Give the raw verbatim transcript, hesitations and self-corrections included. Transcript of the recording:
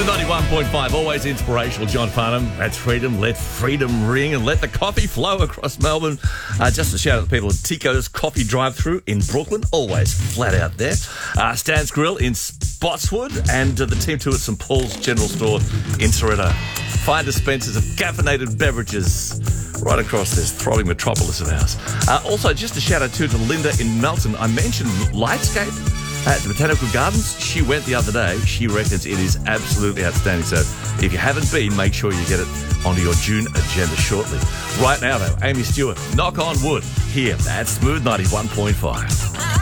Smooth ninety-one point five, always inspirational. John Farnham, that's freedom. Let freedom ring and let the coffee flow across Melbourne. Uh, just a shout out to the people at Tico's Coffee Drive-Thru in Brooklyn, always flat out there. Uh, Stan's Grill in Spotswood, and uh, the team two at St Paul's General Store in Sorrento. Fine dispensers of caffeinated beverages right across this throbbing metropolis of ours. Uh, also, just a shout out too to Linda in Melton. I mentioned Lightscape at the Botanical Gardens. She went the other day. She reckons it is absolutely outstanding. So if you haven't been, make sure you get it onto your June agenda shortly. Right now, though, Amy Stewart, Knock on Wood, here at Smooth ninety-one point five.